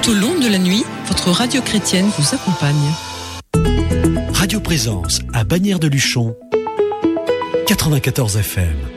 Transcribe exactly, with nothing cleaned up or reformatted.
Tout au long de la nuit, votre radio chrétienne vous accompagne. Radio Présence à Bagnères de Luchon, quatre-vingt-quatorze F M.